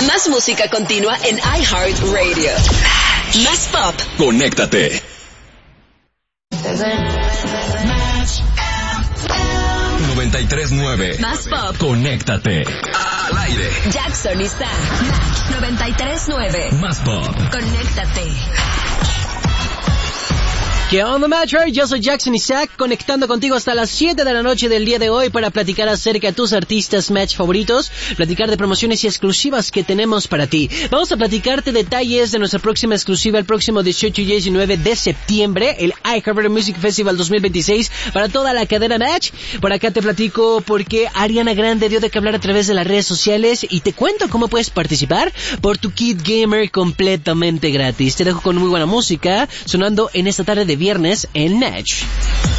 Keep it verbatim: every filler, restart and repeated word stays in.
Más música continua en iHeartRadio. Más pop. Conéctate. noventa y tres punto nueve. Más pop. Conéctate. Al aire. Jackson y Sah. Match noventa y tres punto nueve. Más pop. Conéctate. ¿Qué onda, Metro? Yo soy Jackson Isaac, conectando contigo hasta las siete de la noche del día de hoy para platicar acerca de tus artistas Match favoritos, platicar de promociones y exclusivas que tenemos para ti. Vamos a platicarte detalles de nuestra próxima exclusiva el próximo dieciocho y diecinueve de septiembre, el iHeartRadio Music Festival dos mil veintiséis para toda la cadena Match. Por acá te platico por qué Ariana Grande dio de qué hablar a través de las redes sociales y te cuento cómo puedes participar por tu kit gamer completamente gratis. Te dejo con muy buena música sonando en esta tarde de viernes en Match.